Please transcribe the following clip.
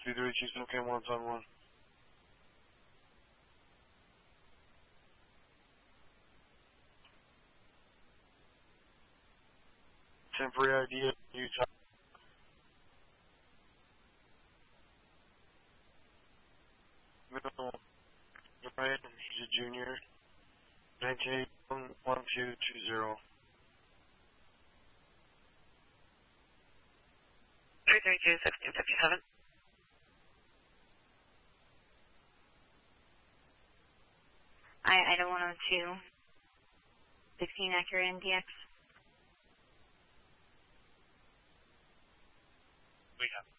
2332, okay, 1 on 1. Temporary ID, Utah. Middle, Ryan, he's a junior. 191220. 332, 1657. Item 102, 16 accurate NDX. We have